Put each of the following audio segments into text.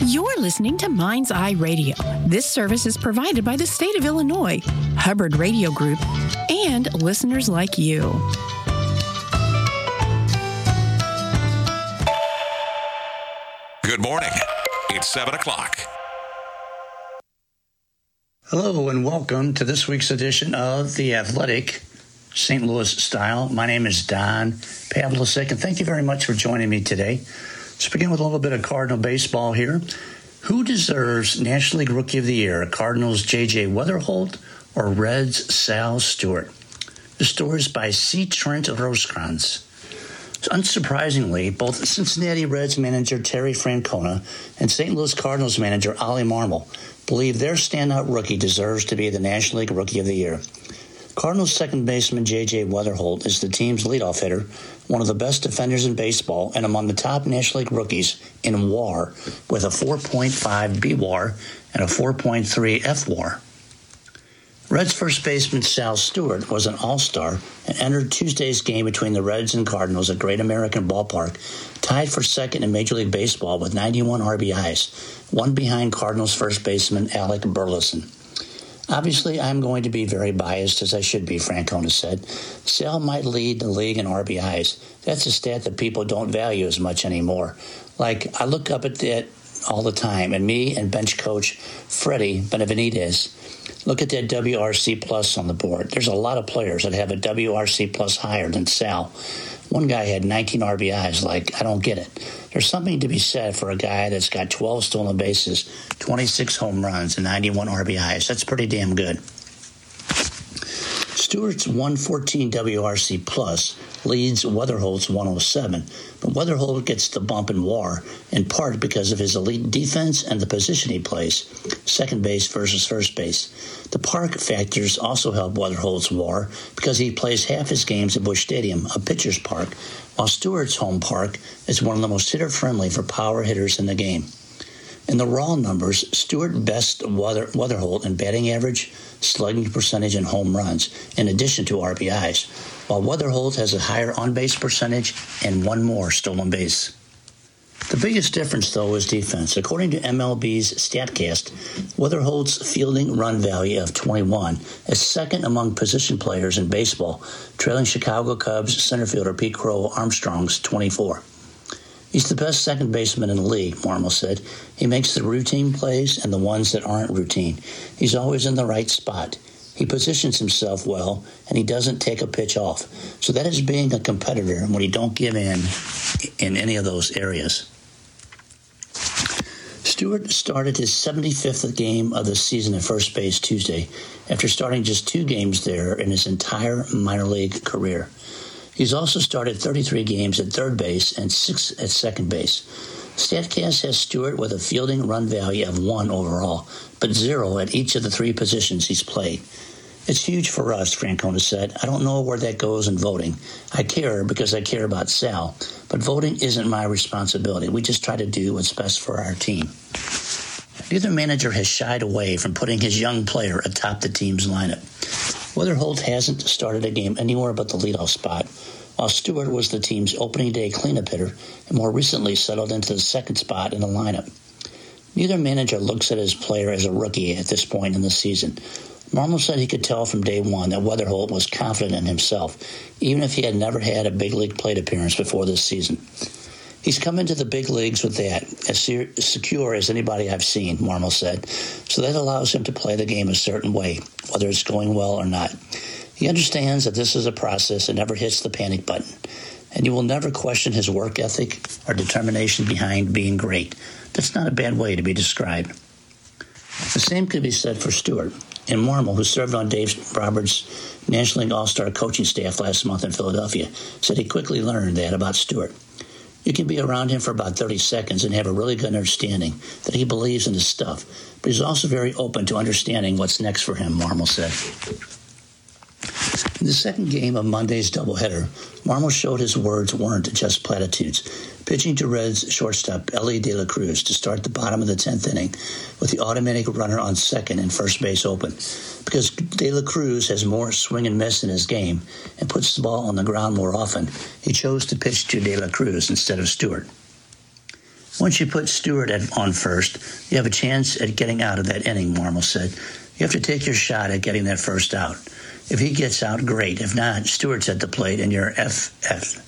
You're listening to Mind's Eye Radio. This service is provided by the state of Illinois, Hubbard Radio Group, and listeners like you. Good morning. It's 7 o'clock. Hello and welcome to this week's edition of The Athletic, St. Louis Style. My name is Don Pavlicek, and thank you very much for joining me today. Let's begin with a little bit of Cardinal baseball here. Who deserves National League Rookie of the Year, Cardinals' J.J. Wetherholt or Reds' Sal Stewart? The story is by C. Trent Rosecrans. Unsurprisingly, both Cincinnati Reds manager Terry Francona and St. Louis Cardinals manager Ollie Marmol believe their standout rookie deserves to be the National League Rookie of the Year. Cardinals second baseman J.J. Wetherholt is the team's leadoff hitter, one of the best defenders in baseball, and among the top National League rookies in WAR, with a 4.5 BWAR and a 4.3 FWAR. Reds first baseman Sal Stewart was an all-star and entered Tuesday's game between the Reds and Cardinals at Great American Ballpark, tied for second in Major League Baseball with 91 RBIs, one behind Cardinals first baseman Alec Burleson. Obviously, I'm going to be very biased, as I should be, Francona said. Sal might lead the league in RBIs. That's a stat that people don't value as much anymore. Like, I look up at that all the time, and me and bench coach Freddie Benavidez look at that WRC plus on the board. There's a lot of players that have a WRC plus higher than Sal. One guy had 19 RBIs. Like, I don't get it. There's something to be said for a guy that's got 12 stolen bases, 26 home runs, and 91 RBIs. That's pretty damn good. Stewart's 114 WRC plus leads Wetherholt's 107, but Wetherholt gets the bump in WAR in part because of his elite defense and the position he plays, second base versus first base. The park factors also help Wetherholt's WAR because he plays half his games at Busch Stadium, a pitcher's park, while Stewart's home park is one of the most hitter-friendly for power hitters in the game. In the raw numbers, Stewart best Wetherholt in batting average, slugging percentage, and home runs, in addition to RBIs, while Wetherholt has a higher on-base percentage and one more stolen base. The biggest difference, though, is defense. According to MLB's StatCast, Wetherholt's fielding run value of 21 is second among position players in baseball, trailing Chicago Cubs center fielder Pete Crow Armstrong's 24. He's the best second baseman in the league, Marmol said. He makes the routine plays and the ones that aren't routine. He's always in the right spot. He positions himself well, and he doesn't take a pitch off. So that is being a competitor when you don't give in any of those areas. Stewart started his 75th game of the season at first base Tuesday, after starting just 2 games there in his entire minor league career. He's also started 33 games at third base and 6 at second base. StatCast has Stewart with a fielding run value of 1 overall, but 0 at each of the 3 positions he's played. It's huge for us, Francona said. I don't know where that goes in voting. I care because I care about Sal, but voting isn't my responsibility. We just try to do what's best for our team. Neither manager has shied away from putting his young player atop the team's lineup. Wetherholt hasn't started a game anywhere but the leadoff spot, while Stewart was the team's opening day cleanup hitter and more recently settled into the second spot in the lineup. Neither manager looks at his player as a rookie at this point in the season. Marmol said he could tell from day one that Wetherholt was confident in himself, even if he had never had a big league plate appearance before this season. He's come into the big leagues with that, as secure as anybody I've seen, Marmol said, so that allows him to play the game a certain way, whether it's going well or not. He understands that this is a process and never hits the panic button, and you will never question his work ethic or determination behind being great. That's not a bad way to be described. The same could be said for Stewart. And Marmol, who served on Dave Roberts' National League All-Star coaching staff last month in Philadelphia, said he quickly learned that about Stewart. You can be around him for about 30 seconds and have a really good understanding that he believes in his stuff, but he's also very open to understanding what's next for him, Marmol said. In the second game of Monday's doubleheader, Marmol showed his words weren't just platitudes, pitching to Reds shortstop Elly De La Cruz to start the bottom of the 10th inning with the automatic runner on second and first base open. Because De La Cruz has more swing and miss in his game and puts the ball on the ground more often, he chose to pitch to De La Cruz instead of Stewart. Once you put Stewart on first, you have a chance at getting out of that inning, Marmol said. You have to take your shot at getting that first out. If he gets out, great. If not, Stewart's at the plate and you're F.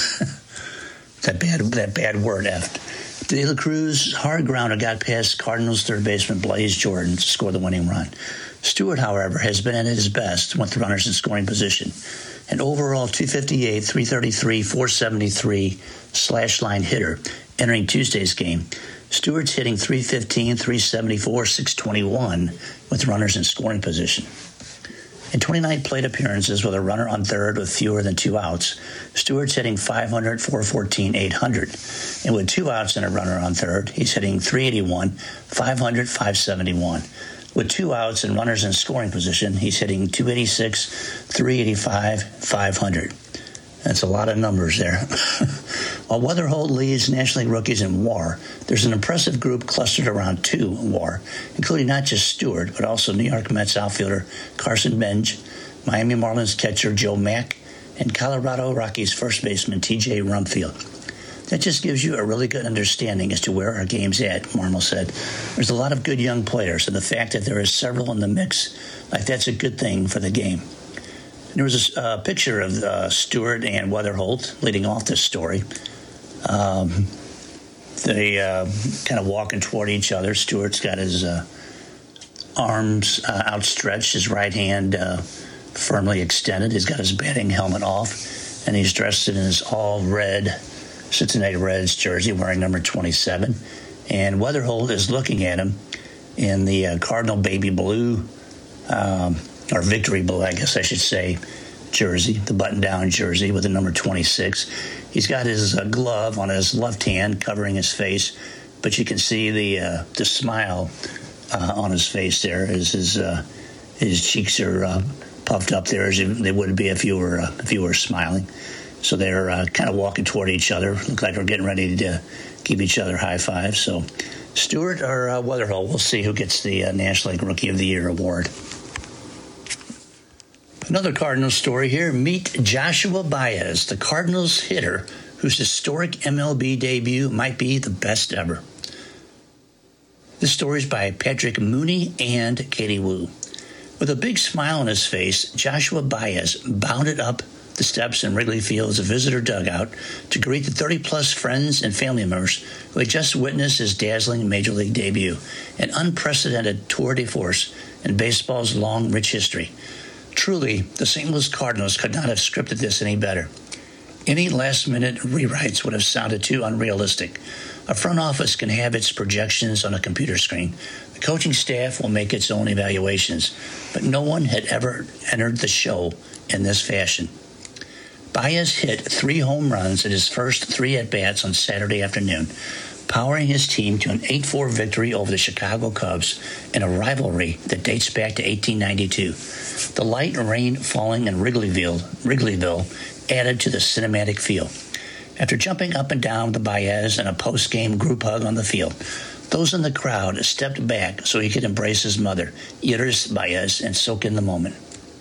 that bad word, F. De La Cruz hard grounder got past Cardinals third baseman Blaze Jordan to score the winning run. Stewart, however, has been at his best with the runners in scoring position. An overall 258, 333, 473 slash line hitter entering Tuesday's game. Stewart's hitting 315, 374, 621 with runners in scoring position. In 29 plate appearances with a runner on third with fewer than 2 outs, Stewart's hitting 500, 414, 800. And with 2 outs and a runner on third, he's hitting 381, 500, 571. With 2 outs and runners in scoring position, he's hitting 286, 385, 500. That's a lot of numbers there. While Weatherholt leads National League rookies in WAR, there's an impressive group clustered around 2 WAR, including not just Stewart, but also New York Mets outfielder Carson Bench, Miami Marlins catcher Joe Mack, and Colorado Rockies first baseman T.J. Rumfield. That just gives you a really good understanding as to where our game's at, Marmol said. There's a lot of good young players, and the fact that there is several in the mix, that's a good thing for the game. There was a picture of Stewart and Weatherholt leading off this story. They kind of walking toward each other. Stewart's got his arms outstretched, his right hand firmly extended. He's got his batting helmet off, and he's dressed in his all-red Cincinnati Reds jersey, wearing number 27. And Weatherholt is looking at him in the Cardinal Baby Blue, or Victory Blue, I guess I should say, jersey, the button-down jersey with the number 26. He's got his glove on his left hand covering his face, but you can see the smile on his face there as his cheeks are puffed up there as they would be if you were smiling. So they're kind of walking toward each other. Look like we're getting ready to give each other high fives. So Stewart or Weatherholt, we'll see who gets the National League Rookie of the Year award. Another Cardinals story here. Meet Joshua Baez, the Cardinals hitter whose historic MLB debut might be the best ever. This story is by Patrick Mooney and Katie Wu. With a big smile on his face, Joshua Baez bounded up the steps in Wrigley Field's visitor dugout to greet the 30-plus friends and family members who had just witnessed his dazzling Major League debut, an unprecedented tour de force in baseball's long, rich history. Truly, the St. Louis Cardinals could not have scripted this any better. Any last-minute rewrites would have sounded too unrealistic. A front office can have its projections on a computer screen. The coaching staff will make its own evaluations, but no one had ever entered the show in this fashion. Baez hit 3 home runs in his first 3 at-bats on Saturday afternoon, powering his team to an 8-4 victory over the Chicago Cubs in a rivalry that dates back to 1892. The light rain falling in Wrigleyville added to the cinematic feel. After jumping up and down with Baez in a post-game group hug on the field, those in the crowd stepped back so he could embrace his mother, Iris Baez, and soak in the moment.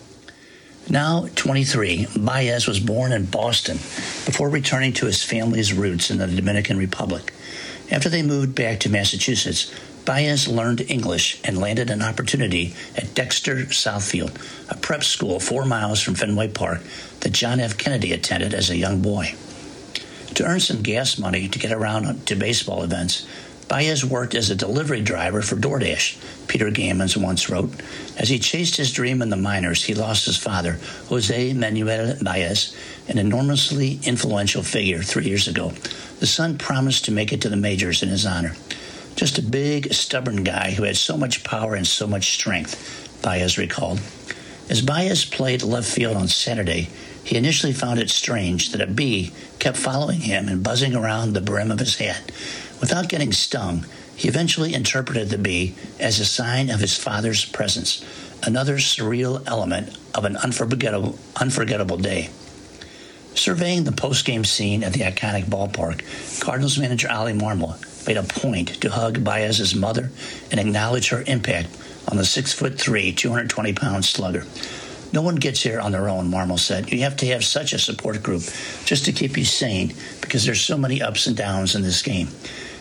Now 23, Baez was born in Boston before returning to his family's roots in the Dominican Republic. After they moved back to Massachusetts, Baez learned English and landed an opportunity at Dexter Southfield, a prep school 4 miles from Fenway Park that John F. Kennedy attended as a young boy. To earn some gas money to get around to baseball events, Baez worked as a delivery driver for DoorDash, Peter Gammons once wrote. As he chased his dream in the minors, he lost his father, Jose Manuel Baez, an enormously influential figure 3 years ago. The son promised to make it to the majors in his honor. Just a big, stubborn guy who had so much power and so much strength, Baez recalled. As Baez played left field on Saturday, he initially found it strange that a bee kept following him and buzzing around the brim of his hat. Without getting stung, he eventually interpreted the bee as a sign of his father's presence, another surreal element of an unforgettable day. Surveying the post-game scene at the iconic ballpark, Cardinals manager Oli Marmol made a point to hug Baez's mother and acknowledge her impact on the 6'3", 220-pound slugger. No one gets here on their own, Marmol said. You have to have such a support group just to keep you sane because there's so many ups and downs in this game.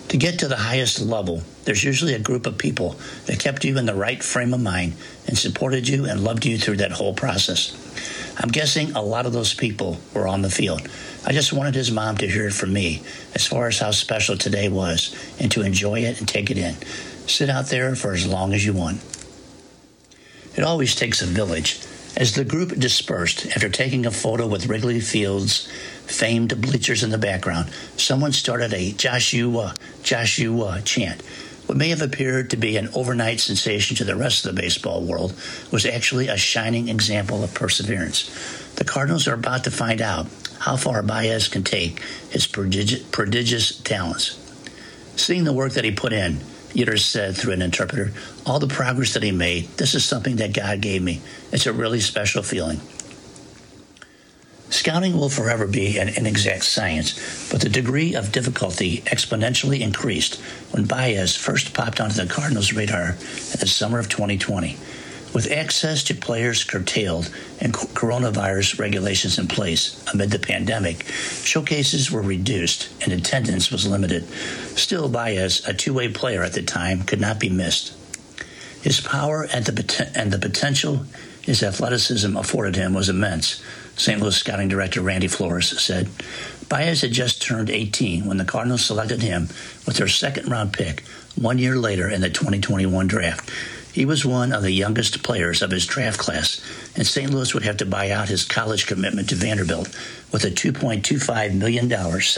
To get to the highest level, there's usually a group of people that kept you in the right frame of mind and supported you and loved you through that whole process. I'm guessing a lot of ththose people were on the field. I just wanted his mom to hear it from me as far as how special today was and to enjoy it and take it in. Sit out there for as long as you want. It always takes a village. As the group dispersed after taking a photo with Wrigley Field's famed bleachers in the background, someone started a Joshua, Joshua chant. What may have appeared to be an overnight sensation to the rest of the baseball world was actually a shining example of perseverance. The Cardinals are about to find out how far Baez can take his prodigious talents. Seeing the work that he put in, Yitters said through an interpreter, all the progress that he made, this is something that God gave me. It's a really special feeling. Scouting will forever be an inexact science, but the degree of difficulty exponentially increased when Baez first popped onto the Cardinals' radar in the summer of 2020. With access to players curtailed and coronavirus regulations in place amid the pandemic, showcases were reduced and attendance was limited. Still, Baez, a two-way player at the time, could not be missed. His power and the potential his athleticism afforded him was immense, St. Louis scouting director Randy Flores said. Baez had just turned 18 when the Cardinals selected him with their second-round pick 1 year later in the 2021 draft. He was one of the youngest players of his draft class, and St. Louis would have to buy out his college commitment to Vanderbilt with a $2.25 million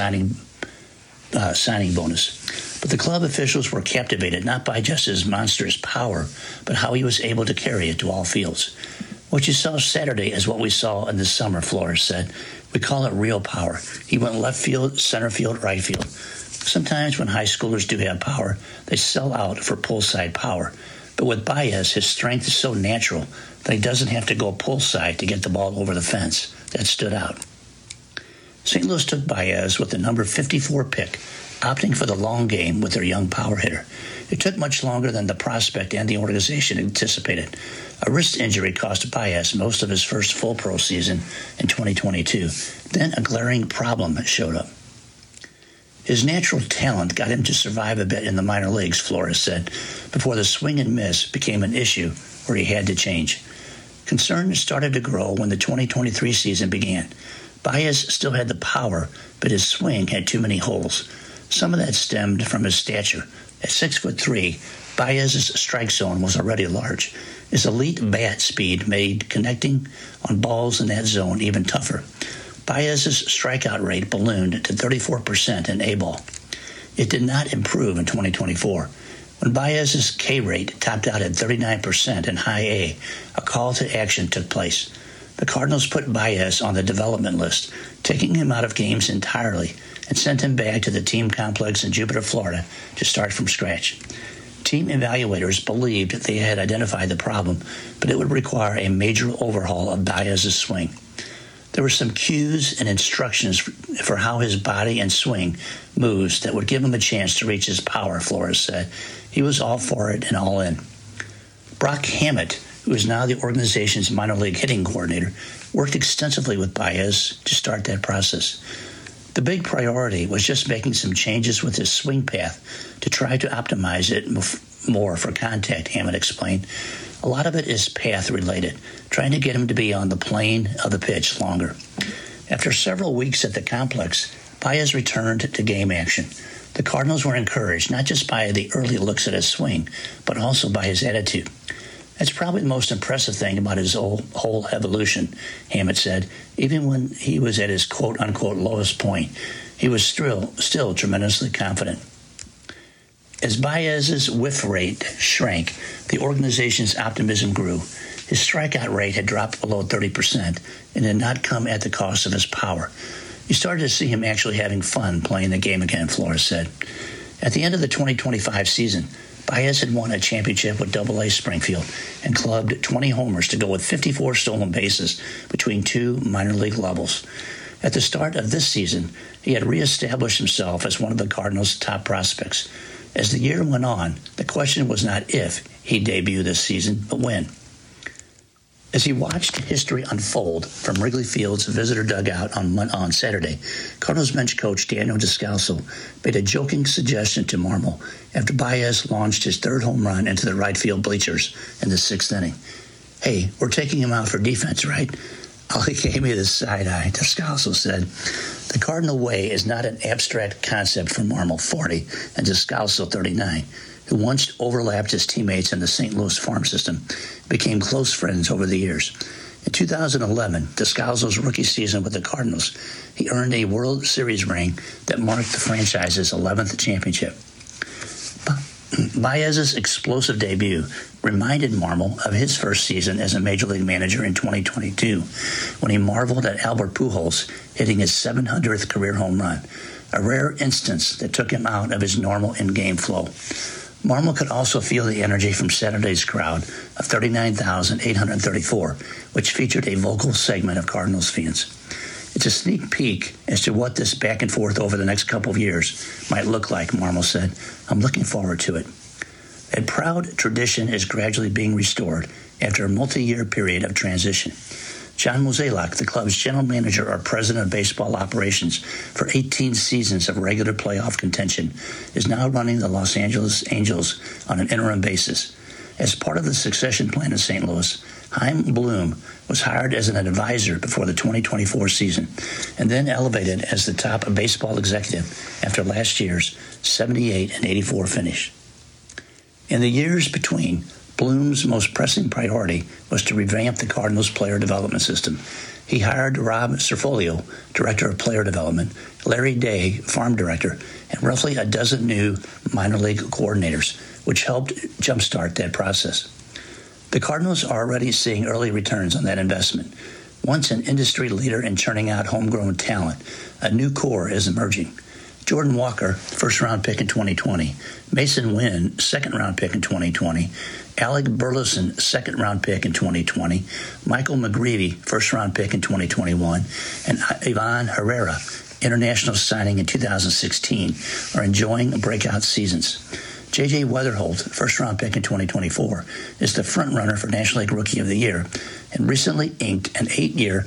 signing bonus. But the club officials were captivated not by just his monstrous power, but how he was able to carry it to all fields. What you saw Saturday is what we saw in the summer, Flores said. We call it real power. He went left field, center field, right field. Sometimes when high schoolers do have power, they sell out for pull-side power. But with Baez, his strength is so natural that he doesn't have to go pull-side to get the ball over the fence. That stood out. St. Louis took Baez with the number 54 pick, opting for the long game with their young power hitter. It took much longer than the prospect and the organization anticipated. A wrist injury cost Baez most of his first full pro season in 2022. Then a glaring problem showed up. His natural talent got him to survive a bit in the minor leagues, Flores said, before the swing and miss became an issue where he had to change. Concerns started to grow when the 2023 season began. Baez still had the power, but his swing had too many holes. Some of that stemmed from his stature. At 6'3", Baez's strike zone was already large. His elite bat speed made connecting on balls in that zone even tougher. Baez's strikeout rate ballooned to 34% in A-ball. It did not improve in 2024. When Baez's K rate topped out at 39% in high A, a call to action took place. The Cardinals put Baez on the development list, taking him out of games entirely, and sent him back to the team complex in Jupiter, Florida, to start from scratch. Team evaluators believed they had identified the problem, but it would require a major overhaul of Baez's swing. There were some cues and instructions for how his body and swing moves that would give him a chance to reach his power, Flores said. He was all for it and all in. Brock Hammett, who is now the organization's minor league hitting coordinator, worked extensively with Baez to start that process. The big priority was just making some changes with his swing path to try to optimize it more for contact, Hammett explained. A lot of it is path-related, trying to get him to be on the plane of the pitch longer. After several weeks at the complex, Baez returned to game action. The Cardinals were encouraged not just by the early looks at his swing, but also by his attitude. That's probably the most impressive thing about his whole evolution, Hammett said. Even when he was at his quote-unquote lowest point, he was still tremendously confident. As Baez's whiff rate shrank, the organization's optimism grew. His strikeout rate had dropped below 30% and had not come at the cost of his power. You started to see him actually having fun playing the game again, Flores said. At the end of the 2025 season, Baez had won a championship with AA Springfield and clubbed 20 homers to go with 54 stolen bases between two minor league levels. At the start of this season, he had reestablished himself as one of the Cardinals' top prospects. As the year went on, the question was not if he'd debut this season, but when. As he watched history unfold from Wrigley Field's visitor dugout on Saturday, Cardinals bench coach Daniel Descalso made a joking suggestion to Marmol after Baez launched his third home run into the right field bleachers in the sixth inning. "Hey, we're taking him out for defense, right?" Ollie gave me the side eye. Descalso said, "The Cardinal way is not an abstract concept for Marmol, 40, and Descalso, 39. Who once overlapped his teammates in the St. Louis farm system, became close friends over the years. In 2011, Descalso's rookie season with the Cardinals, he earned a World Series ring that marked the franchise's 11th championship. Baez's explosive debut reminded Marmol of his first season as a Major League manager in 2022, when he marveled at Albert Pujols hitting his 700th career home run, a rare instance that took him out of his normal in-game flow. Marmol could also feel the energy from Saturday's crowd of 39,834, which featured a vocal segment of Cardinals fans. It's a sneak peek as to what this back and forth over the next couple of years might look like, Marmol said. "I'm looking forward to it." A proud tradition is gradually being restored after a multi-year period of transition. John Mozeliak, the club's general manager or president of baseball operations for 18 seasons of regular playoff contention, is now running the Los Angeles Angels on an interim basis. As part of the succession plan in St. Louis, Chaim Bloom was hired as an advisor before the 2024 season and then elevated as the top baseball executive after last year's 78-84 finish. In the years between, Bloom's most pressing priority was to revamp the Cardinals' player development system. He hired Rob Cerfolio, director of player development, Larry Day, farm director, and roughly a dozen new minor league coordinators, which helped jumpstart that process. The Cardinals are already seeing early returns on that investment. Once an industry leader in churning out homegrown talent, a new core is emerging. Jordan Walker, first-round pick in 2020, Mason Wynn, second-round pick in 2020, Alec Burleson, second-round pick in 2020, Michael McGreevy, first-round pick in 2021, and Ivan Herrera, international signing in 2016, are enjoying breakout seasons. J.J. Weatherholt, first-round pick in 2024, is the front-runner for National League Rookie of the Year and recently inked an 8-year,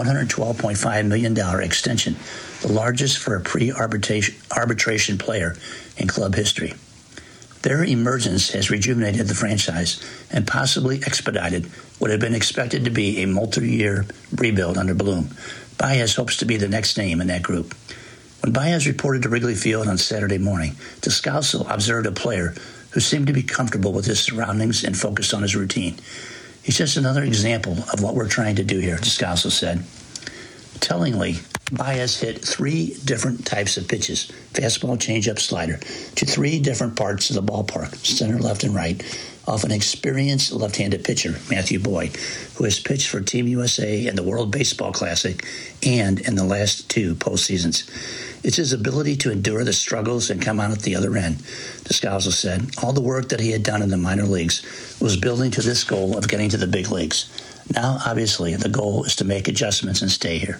$112.5 million extension, the largest for a pre-arbitration player in club history. Their emergence has rejuvenated the franchise and possibly expedited what had been expected to be a multi-year rebuild under Bloom. Baez hopes to be the next name in that group. When Baez reported to Wrigley Field on Saturday morning, Descalso observed a player who seemed to be comfortable with his surroundings and focused on his routine. "He's just another example of what we're trying to do here," Descalso said. Tellingly, Baez hit 3 different types of pitches, fastball, changeup, slider, to 3 different parts of the ballpark, center, left, and right, off an experienced left-handed pitcher, Matthew Boyd, who has pitched for Team USA in the World Baseball Classic and in the last 2 postseasons. It's his ability to endure the struggles and come out at the other end, Descalso said. All the work that he had done in the minor leagues was building to this goal of getting to the big leagues. Now, obviously, the goal is to make adjustments and stay here.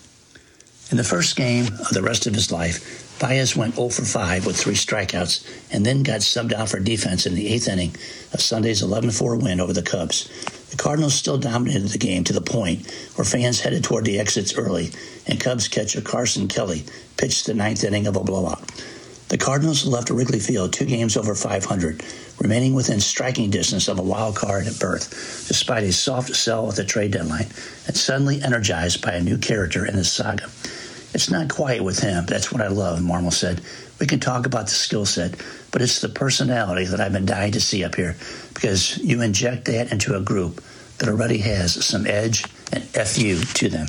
In the first game of the rest of his life, Baez went 0 for 5 with 3 strikeouts and then got subbed out for defense in the 8th inning of Sunday's 11-4 win over the Cubs. The Cardinals still dominated the game to the point where fans headed toward the exits early, and Cubs catcher Carson Kelly pitched the 9th inning of a blowout. The Cardinals left Wrigley Field 2 games over 500, remaining within striking distance of a wild card at berth, despite a soft sell at the trade deadline, and suddenly energized by a new character in the saga. "It's not quiet with him. That's what I love," Marmol said. "We can talk about the skill set, but it's the personality that I've been dying to see up here, because you inject that into a group that already has some edge and FU to them."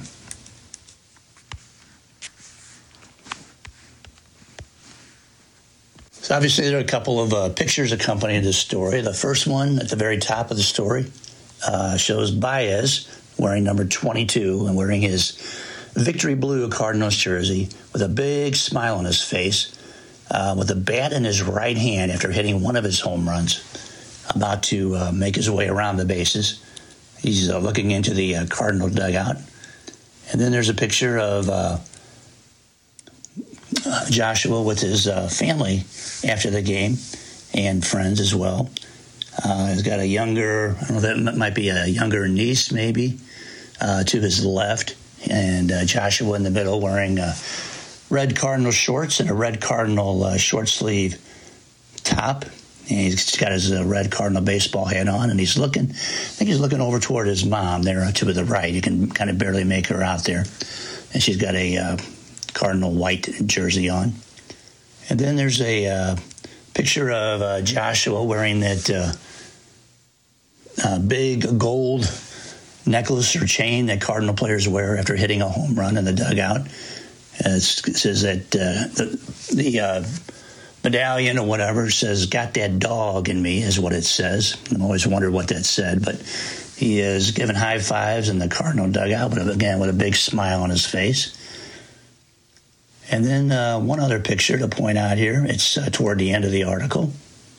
So obviously there are a couple of pictures accompanying this story. The first one at the very top of the story shows Baez wearing number 22 and wearing his victory blue Cardinals jersey with a big smile on his face, with a bat in his right hand after hitting one of his home runs, about to make his way around the bases. He's looking into the Cardinal dugout. And then there's a picture of Joshua with his family after the game and friends as well. He's got a younger, I don't know, that might be a younger niece maybe, to his left. And Joshua in the middle wearing red Cardinal shorts and a red Cardinal short sleeve top. And he's got his red Cardinal baseball hat on, and he's looking, I think he's looking over toward his mom there to the right. You can kind of barely make her out there. And she's got a Cardinal white jersey on. And then there's a picture of Joshua wearing that big gold necklace or chain that Cardinal players wear after hitting a home run in the dugout. It says that the medallion or whatever says, "Got that dog in me," is what it says. I've always wondered what that said, but he is giving high fives in the Cardinal dugout, but again, with a big smile on his face. And then one other picture to point out here. It's toward the end of the article.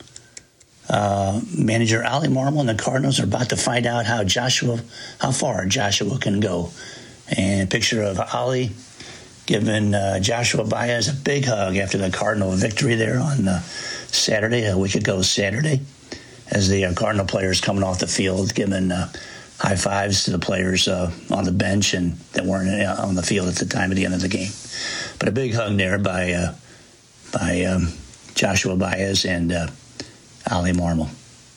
Manager Ollie Marmol and the Cardinals are about to find out how far Joshua can go. And a picture of Ollie giving Joshua Baez a big hug after the Cardinal victory there on Saturday, a week ago Saturday, as the Cardinal players coming off the field giving high fives to the players on the bench and that weren't on the field at the time of the end of the game. But a big hug there by Joshua Baez and Ollie Marmol.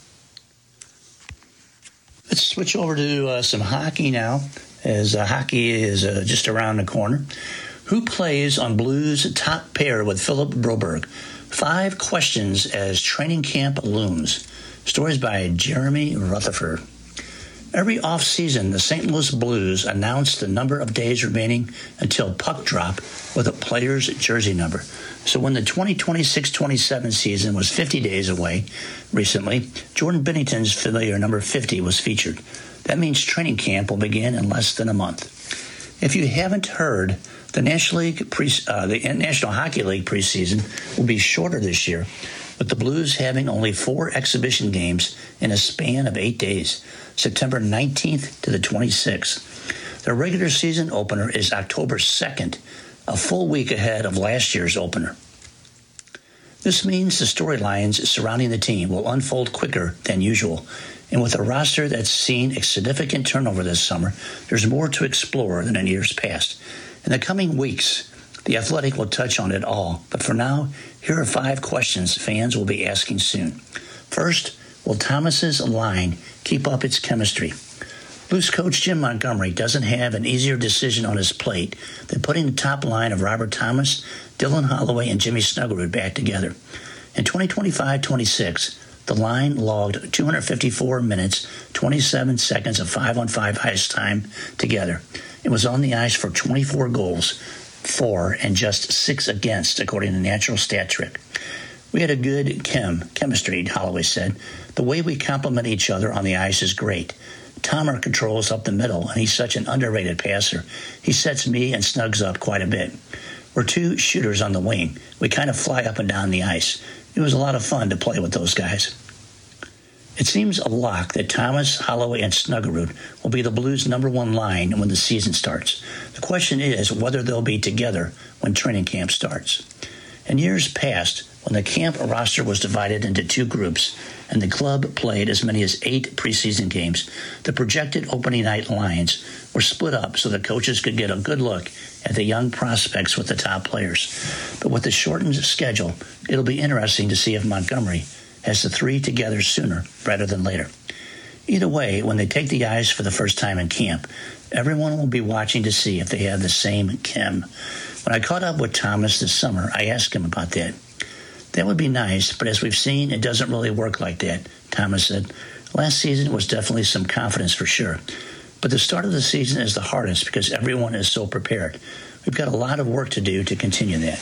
Let's switch over to some hockey now, as hockey is just around the corner. Who plays on Blues' top pair with Philip Broberg? 5 questions as training camp looms. Stories by Jeremy Rutherford. Every offseason, the St. Louis Blues announce the number of days remaining until puck drop with a player's jersey number. So when the 2026-27 season was 50 days away recently, Jordan Binnington's familiar number 50 was featured. That means training camp will begin in less than a month. If you haven't heard, the National Hockey League preseason will be shorter this year, with the Blues having only 4 exhibition games in a span of 8 days, September 19th to the 26th. Their regular season opener is October 2nd, a full week ahead of last year's opener. This means the storylines surrounding the team will unfold quicker than usual, and with a roster that's seen a significant turnover this summer, there's more to explore than in years past. In the coming weeks, The Athletic will touch on it all, but for now, here are 5 questions fans will be asking soon. First, will Thomas's line keep up its chemistry? Blues coach Jim Montgomery doesn't have an easier decision on his plate than putting the top line of Robert Thomas, Dylan Holloway, and Jimmy Snuggerud back together. In 2025-26, the line logged 254 minutes, 27 seconds of 5-on-5 ice time together. It was on the ice for 24 goals, 4 and just 6 against, according to Natural Stat Trick. We had a good chemistry, Holloway said. The way we complement each other on the ice is great. Tomer controls up the middle, and he's such an underrated passer. He sets me and Snugs up quite a bit. We're 2 shooters on the wing. We kind of fly up and down the ice. It was a lot of fun to play with those guys. It seems a lock that Thomas, Holloway, and Snuggerud will be the Blues' number 1 line when the season starts. The question is whether they'll be together when training camp starts. In years past, when the camp roster was divided into 2 groups and the club played as many as 8 preseason games, the projected opening night lines were split up so the coaches could get a good look at the young prospects with the top players. But with the shortened schedule, it'll be interesting to see if Montgomery has the 3 together sooner rather than later. Either way, when they take the ice for the first time in camp, everyone will be watching to see if they have the same chem. When I caught up with Thomas this summer, I asked him about that. That would be nice, but as we've seen, it doesn't really work like that, Thomas said. Last season was definitely some confidence for sure. But the start of the season is the hardest because everyone is so prepared. We've got a lot of work to do to continue that.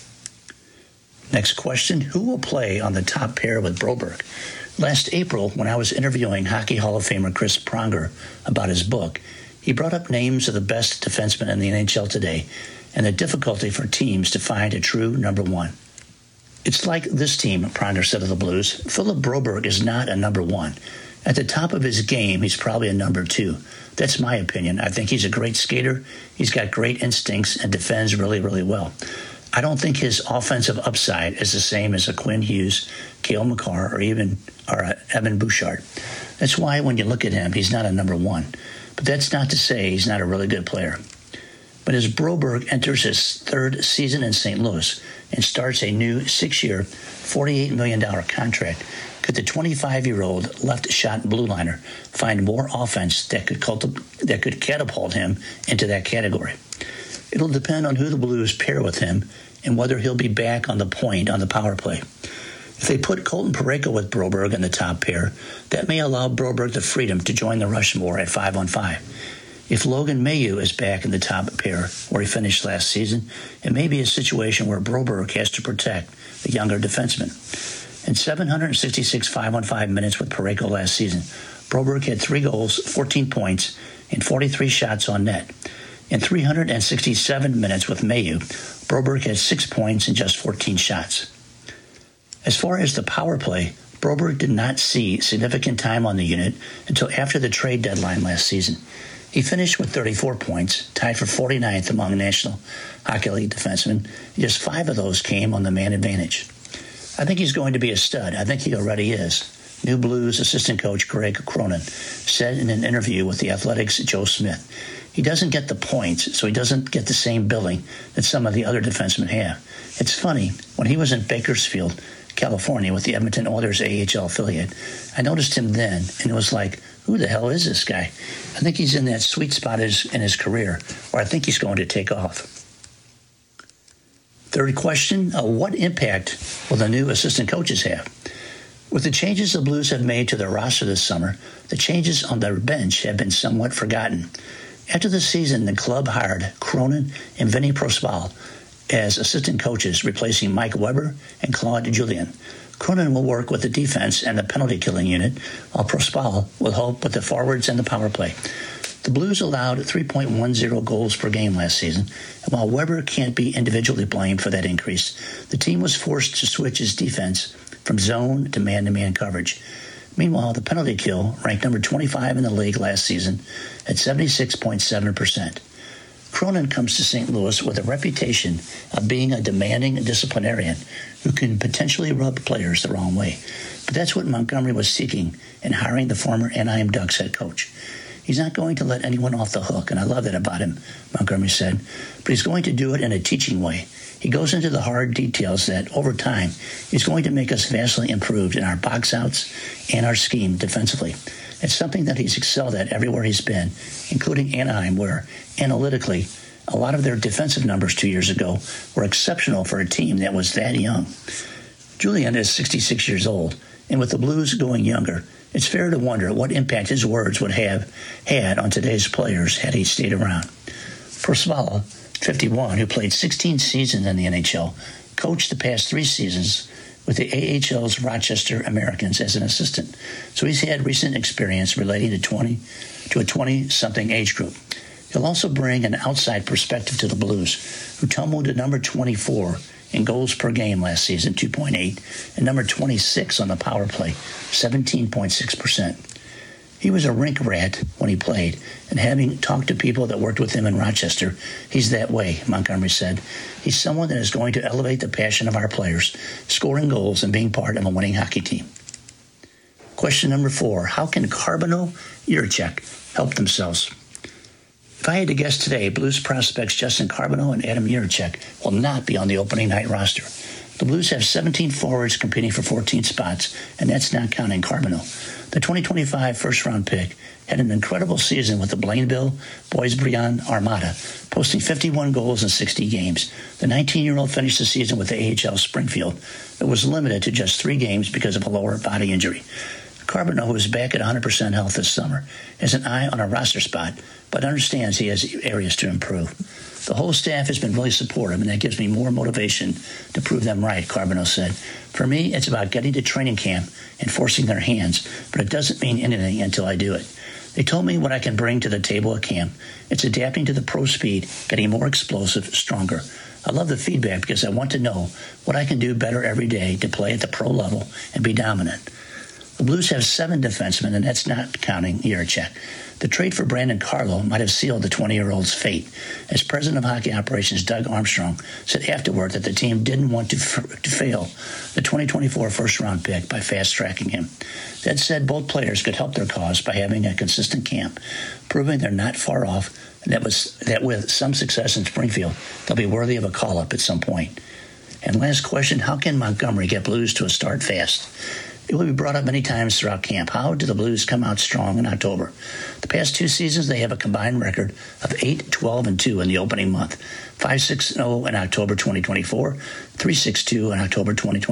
Next question, who will play on the top pair with Broberg? Last April, when I was interviewing Hockey Hall of Famer Chris Pronger about his book, he brought up names of the best defensemen in the NHL today and the difficulty for teams to find a true number 1. It's like this team, Pronger said of the Blues. Philip Broberg is not a number 1. At the top of his game, he's probably a number 2. That's my opinion. I think he's a great skater. He's got great instincts and defends really, really well. I don't think his offensive upside is the same as a Quinn Hughes, Cale Makar, or Evan Bouchard. That's why when you look at him, he's not a number one. But that's not to say he's not a really good player. But as Broberg enters his third season in St. Louis and starts a new 6-year, $48 million contract, could the 25-year-old left-shot blue liner find more offense that could catapult him into that category? It'll depend on who the Blues pair with him and whether he'll be back on the point on the power play. If they put Colton Parayko with Broberg in the top pair, that may allow Broberg the freedom to join the Rushmore at 5-on-5. If Logan Mailloux is back in the top pair where he finished last season, it may be a situation where Broberg has to protect the younger defenseman. In 766 5-on-5 minutes with Parayko last season, Broberg had 3 goals, 14 points, and 43 shots on net. In 367 minutes with Mailloux, Broberg had 6 points and just 14 shots. As far as the power play, Broberg did not see significant time on the unit until after the trade deadline last season. He finished with 34 points, tied for 49th among National Hockey League defensemen. Just 5 of those came on the man advantage. I think he's going to be a stud. I think he already is. New Blues assistant coach Greg Cronin said in an interview with The Athletic's Joe Smith. He doesn't get the points, so he doesn't get the same billing that some of the other defensemen have. It's funny, when he was in Bakersfield, California, with the Edmonton Oilers AHL affiliate, I noticed him then, and it was like, who the hell is this guy? I think he's in that sweet spot in his career where I think he's going to take off. Third question, what impact will the new assistant coaches have? With the changes the Blues have made to their roster this summer, the changes on their bench have been somewhat forgotten. After the season, the club hired Cronin and Vinny Prospal as assistant coaches, replacing Mike Weber and Claude Julien. Cronin will work with the defense and the penalty-killing unit, while Prospal will help with the forwards and the power play. The Blues allowed 3.10 goals per game last season, and while Weber can't be individually blamed for that increase, the team was forced to switch its defense from zone to man-to-man coverage. Meanwhile, the penalty kill ranked number 25 in the league last season at 76.7%. Cronin comes to St. Louis with a reputation of being a demanding disciplinarian who can potentially rub players the wrong way. But that's what Montgomery was seeking in hiring the former Anaheim Ducks head coach. He's not going to let anyone off the hook, and I love that about him, Montgomery said, but he's going to do it in a teaching way. He goes into the hard details that, over time, is going to make us vastly improved in our box outs and our scheme defensively. It's something that he's excelled at everywhere he's been, including Anaheim, where, analytically, a lot of their defensive numbers 2 years ago were exceptional for a team that was that young. Julien is 66 years old, and with the Blues going younger, it's fair to wonder what impact his words would have had on today's players had he stayed around. Prospal, 51, who played 16 seasons in the NHL, coached the past 3 seasons with the AHL's Rochester Americans as an assistant, so he's had recent experience relating to a 20-something age group. He'll also bring an outside perspective to the Blues, who tumbled to number 24 in goals per game last season, 2.8, and number 26 on the power play, 17.6%. He was a rink rat when he played, and having talked to people that worked with him in Rochester, he's that way, Montgomery said. He's someone that is going to elevate the passion of our players, scoring goals and being part of a winning hockey team. Question number 4, how can Carbonneau, Jiricek help themselves? If I had to guess today, Blues prospects Justin Carbonneau and Adam Jiricek will not be on the opening night roster. The Blues have 17 forwards competing for 14 spots, and that's not counting Carbonneau. The 2025 first-round pick had an incredible season with the Blainville Boys Briand Armada, posting 51 goals in 60 games. The 19-year-old finished the season with the AHL Springfield, but was limited to just 3 games because of a lower body injury. Carbonneau, who is back at 100% health this summer, has an eye on a roster spot, but understands he has areas to improve. The whole staff has been really supportive, and that gives me more motivation to prove them right, Carbonneau said. For me, it's about getting to training camp and forcing their hands, but it doesn't mean anything until I do it. They told me what I can bring to the table at camp. It's adapting to the pro speed, getting more explosive, stronger. I love the feedback because I want to know what I can do better every day to play at the pro level and be dominant. The Blues have 7 defensemen, and that's not counting Jiricek. The trade for Brandon Carlo might have sealed the 20-year-old's fate, as President of Hockey Operations Doug Armstrong said afterward that the team didn't want to fail the 2024 first-round pick by fast-tracking him. That said, both players could help their cause by having a consistent camp, proving they're not far off, and that with some success in Springfield, they'll be worthy of a call-up at some point. And last question, how can Montgomery get Blues to a start fast? It will be brought up many times throughout camp. How do the Blues come out strong in October? The past 2 seasons, they have a combined record of 8-12-2 in the opening month, 5-6-0 in October 2024, 3-6-2 in October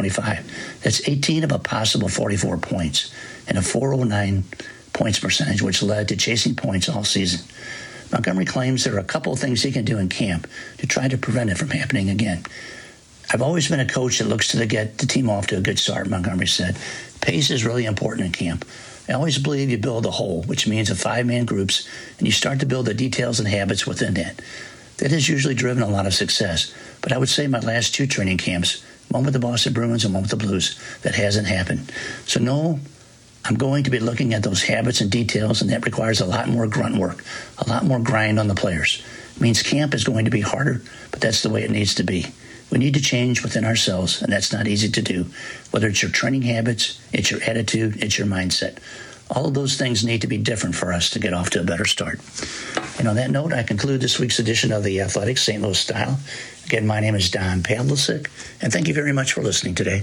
2025. That's 18 of a possible 44 points and a 409 points percentage, which led to chasing points all season. Montgomery claims there are a couple of things he can do in camp to try to prevent it from happening again. I've always been a coach that looks to get the team off to a good start, Montgomery said. Pace is really important in camp. I always believe you build a whole, which means a 5-man groups, and you start to build the details and habits within that. That has usually driven a lot of success. But I would say my last 2 training camps, one with the Boston Bruins and one with the Blues, that hasn't happened. So no, I'm going to be looking at those habits and details, and that requires a lot more grunt work, a lot more grind on the players. It means camp is going to be harder, but that's the way it needs to be. We need to change within ourselves, and that's not easy to do. Whether it's your training habits, it's your attitude, it's your mindset. All of those things need to be different for us to get off to a better start. And on that note, I conclude this week's edition of The Athletic St. Louis Style. Again, my name is Don Pavlicek, and thank you very much for listening today.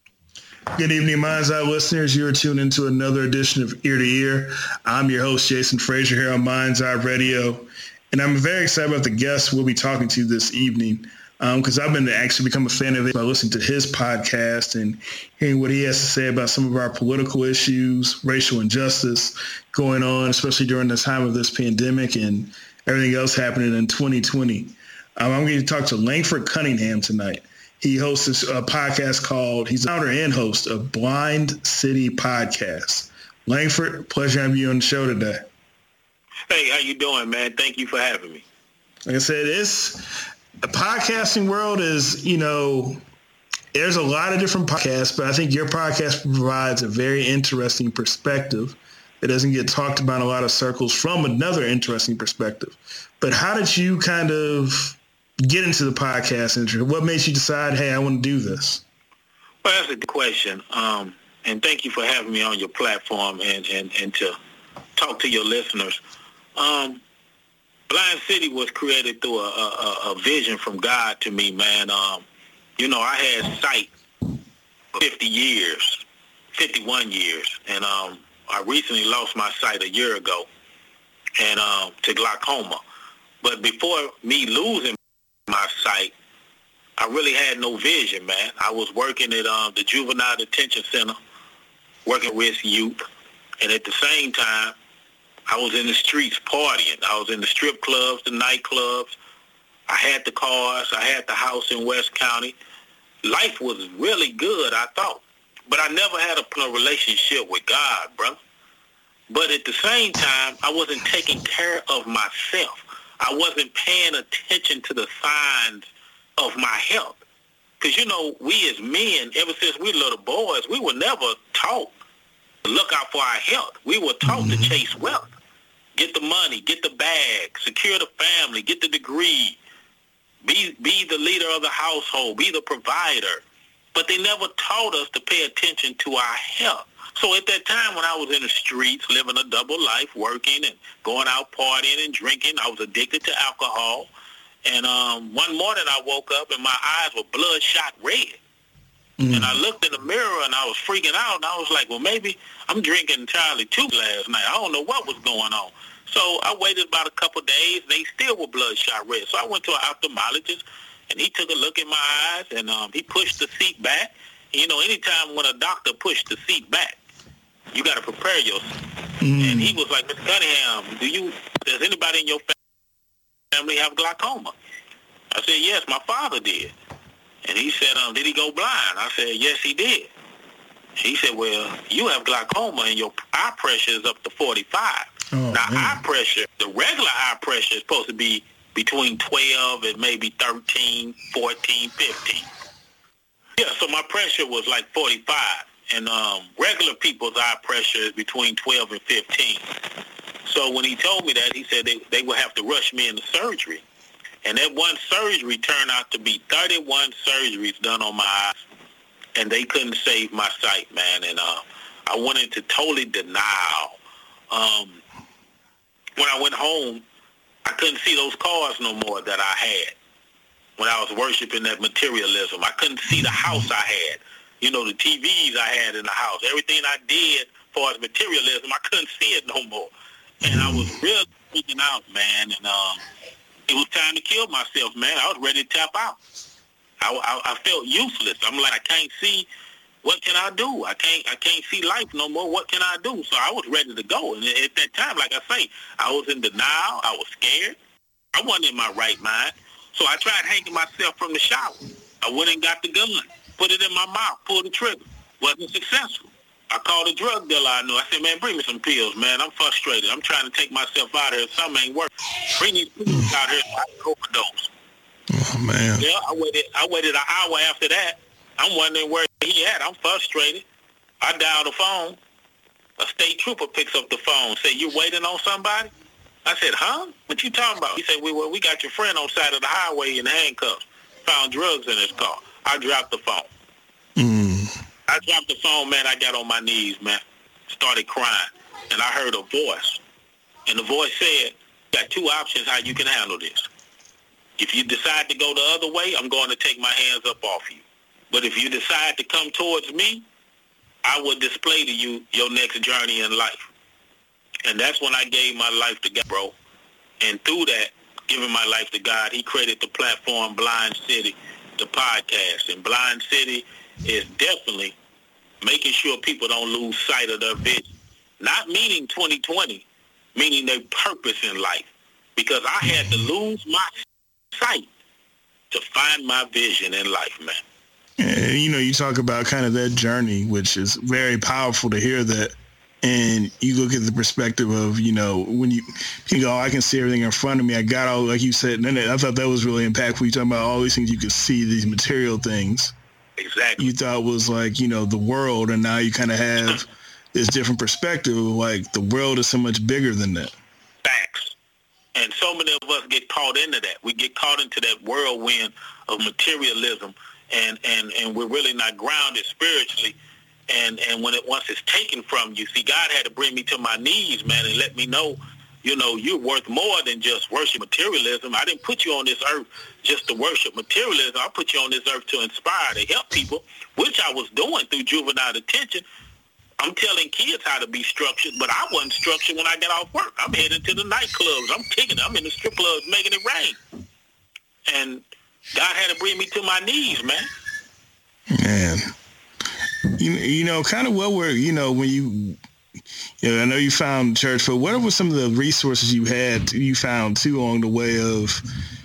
Good evening, Mind's Eye listeners. You're tuned into another edition of Ear to Ear. I'm your host, Jason Frazier, here on Mind's Eye Radio. And I'm very excited about the guests we'll be talking to this evening. Because I've been actually become a fan of it by listening to his podcast and hearing what he has to say about some of our political issues, racial injustice going on, especially during the time of this pandemic and everything else happening in 2020. I'm going to talk to Langford Cunningham tonight. He hosts a podcast called, he's the founder and host of Blind City Podcast. Langford, pleasure having you on the show today. Hey, how you doing, man? Thank you for having me. Like I said, the podcasting world is, there's a lot of different podcasts, but I think your podcast provides a very interesting perspective that doesn't get talked about in a lot of circles from another interesting perspective. But how did you kind of get into the podcast industry? What made you decide, hey, I want to do this? Well, that's a good question. And thank you for having me on your platform and to talk to your listeners. Blind City was created through a vision from God to me, man. I had sight for 51 years, and I recently lost my sight a year ago and to glaucoma. But before me losing my sight, I really had no vision, man. I was working at the Juvenile Detention Center, working with youth, and at the same time, I was in the streets partying. I was in the strip clubs, the nightclubs. I had the cars. I had the house in West County. Life was really good, I thought. But I never had a relationship with God, brother. But at the same time, I wasn't taking care of myself. I wasn't paying attention to the signs of my health. Because, we as men, ever since we were little boys, we were never taught to look out for our health. We were taught to chase wealth. Get the money, get the bag, secure the family, get the degree, be the leader of the household, be the provider. But they never taught us to pay attention to our health. So at that time when I was in the streets, living a double life, working and going out partying and drinking, I was addicted to alcohol. And one morning I woke up and my eyes were bloodshot red. And I looked in the mirror and I was freaking out. And I was like, well, maybe I'm drinking Charlie 2 last night. I don't know what was going on. So I waited about a couple of days. And they still were bloodshot red. So I went to an ophthalmologist and he took a look in my eyes and he pushed the seat back. And, anytime when a doctor pushed the seat back, you got to prepare yourself. And he was like, Mr. Cunningham, does anybody in your family have glaucoma? I said, yes, my father did. And he said, did he go blind? I said, yes, he did. He said, well, you have glaucoma and your eye pressure is up to 45. Eye pressure, the regular eye pressure is supposed to be between 12 and maybe 13, 14, 15. Yeah, so my pressure was like 45. and regular people's eye pressure is between 12 and 15. So when he told me that, he said they would have to rush me into surgery. And that one surgery turned out to be 31 surgeries done on my eyes, and they couldn't save my sight, man. And I went into totally denial. When I went home, I couldn't see those cars no more that I had when I was worshiping that materialism. I couldn't see the house I had, the TVs I had in the house. Everything I did as far as materialism, I couldn't see it no more. And I was really freaking out, man, and it was time to kill myself, man. I was ready to tap out. I felt useless. I'm like, I can't see. What can I do? I can't see life no more. What can I do? So I was ready to go. And at that time, like I say, I was in denial. I was scared. I wasn't in my right mind. So I tried hanging myself from the shower. I went and got the gun, put it in my mouth, pulled the trigger. Wasn't successful. I called a drug dealer I knew. I said, man, bring me some pills, man. I'm frustrated. I'm trying to take myself out of here. Something ain't working. Bring these pills out here so I can overdose. Oh, man. Yeah, I waited an hour after that. I'm wondering where he at. I'm frustrated. I dial the phone. A state trooper picks up the phone, say, you waiting on somebody? I said, huh? What you talking about? He said, we got your friend on side of the highway in handcuffs. Found drugs in his car. I dropped the phone. I dropped the phone, man. I got on my knees, man. Started crying. And I heard a voice. And the voice said, you got two options how you can handle this. If you decide to go the other way, I'm going to take my hands up off you. But if you decide to come towards me, I will display to you your next journey in life. And that's when I gave my life to God, bro. And through that, giving my life to God, he created the platform Blind City, the podcast. And Blind City is definitely making sure people don't lose sight of their vision. Not meaning 2020, meaning their purpose in life. Because I had to lose my sight to find my vision in life, man. And, you talk about kind of that journey, which is very powerful to hear that. And you look at the perspective of, when you go, I can see everything in front of me. I got all, like you said, and I thought that was really impactful. You talking about all these things you could see, these material things. Exactly. You thought was like, the world, and now you kind of have this different perspective of like the world is so much bigger than that. Facts. And so many of us get caught into that. We get caught into that whirlwind of materialism, and we're really not grounded spiritually. And once it's taken from you, see, God had to bring me to my knees, man, and let me know, you're worth more than just worship materialism. I didn't put you on this earth just to worship materialism. I put you on this earth to inspire, to help people, which I was doing through juvenile detention. I'm telling kids how to be structured, but I wasn't structured when I got off work. I'm heading to the nightclubs. I'm kicking it. I'm in the strip clubs making it rain. And God had to bring me to my knees, man. Man. Kind of what were, when you I know you found church, but what were some of the resources you found too along the way of,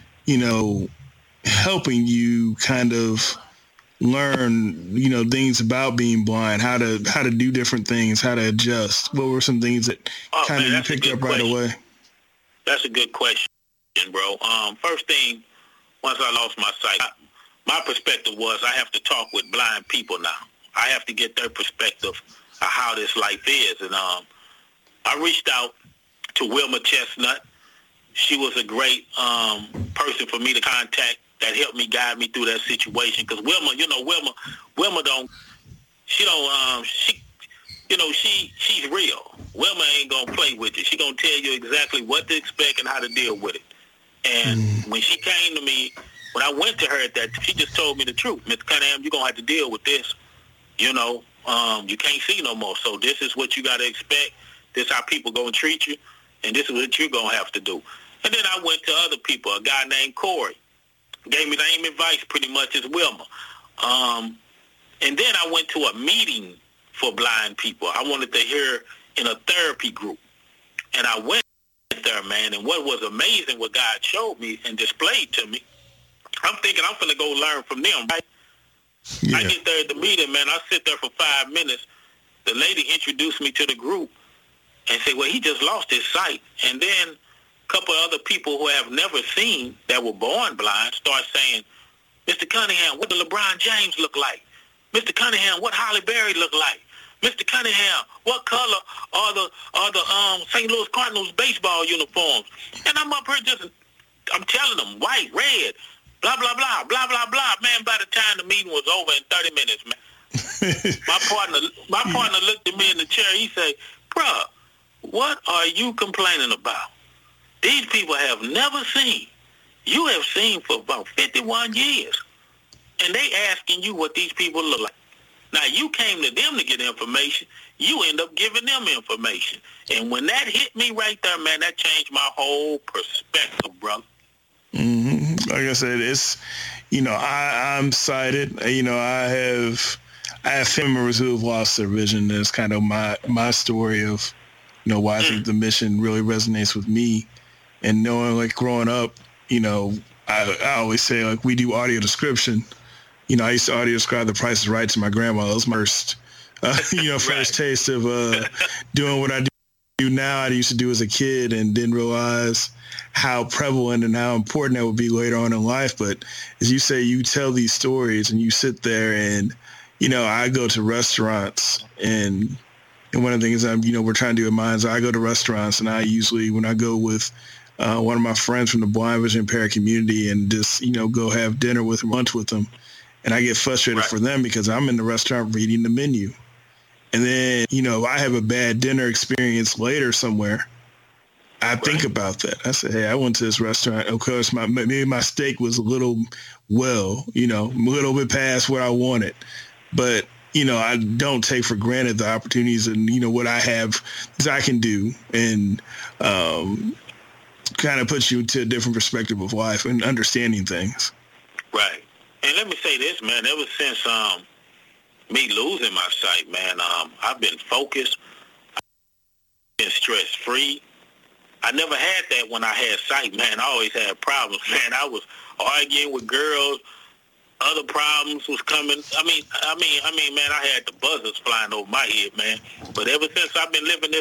helping you kind of learn, things about being blind, how to do different things, how to adjust? What were some things that you picked up right away? That's a good question, bro. First thing, once I lost my sight, my perspective was I have to talk with blind people now. I have to get their perspective of how this life is. And I reached out to Wilma Chestnut. She was a great person for me to contact that helped me guide me through that situation. Because Wilma, she's real. Wilma ain't gonna play with you. She gonna tell you exactly what to expect and how to deal with it. And when she came to me, when I went to her at that, she just told me the truth. Mr. Cunningham, you're gonna have to deal with this. You can't see no more. So this is what you got to expect. This is how people going to treat you. And this is what you're going to have to do. And then I went to other people. A guy named Corey gave me the same advice pretty much as Wilma. And then I went to a meeting for blind people. I wanted to hear in a therapy group. And I went there, man. And what was amazing, what God showed me and displayed to me, I'm thinking I'm going to go learn from them, right? Yeah. I get there at the meeting, man. I sit there for 5 minutes. The lady introduced me to the group and said, well, he just lost his sight. And then a couple of other people who have never seen, that were born blind, start saying, Mr. Cunningham, what does LeBron James look like? Mr. Cunningham, what Halle Berry look like? Mr. Cunningham, what color are the St. Louis Cardinals baseball uniforms? And I'm up here I'm telling them, white, red, blah, blah, blah, blah, blah, blah. Man, by the time the meeting was over in 30 minutes, man, my partner looked at me in the chair. He said, bruh, what are you complaining about? These people have never seen. You have seen for about 51 years. And they asking you what these people look like. Now, you came to them to get information. You end up giving them information. And when that hit me right there, man, that changed my whole perspective, brother. Mm-hmm. Like I said, it's, I'm sighted. I have family members who have lost their vision. That's kind of my story of, why I think the mission really resonates with me. And knowing, like, growing up, I always say, like, we do audio description. I used to audio describe The Price is Right to my grandma. It was my first, first taste of doing what I do now. I used to do as a kid and didn't realize how prevalent and how important that would be later on in life. But as you say, you tell these stories and you sit there and, I go to restaurants and one of the things we're trying to do at Minds, I go to restaurants and I usually, when I go with one of my friends from the blind vision impaired community and just, go have dinner with them, lunch with them, and I get frustrated for them because I'm in the restaurant reading the menu. And then, I have a bad dinner experience later somewhere. I think about that. I say, hey, I went to this restaurant. Of course, maybe my steak was a little a little bit past what I wanted. But, I don't take for granted the opportunities and, what I have that I can do and kind of puts you into a different perspective of life and understanding things. Right. And let me say this, man, ever since me losing my sight, man, I've been focused, I've been stress-free. I never had that when I had sight, man. I always had problems, man. I was arguing with girls. Other problems was coming. I mean, man, I had the buzzers flying over my head, man. But ever since I've been living this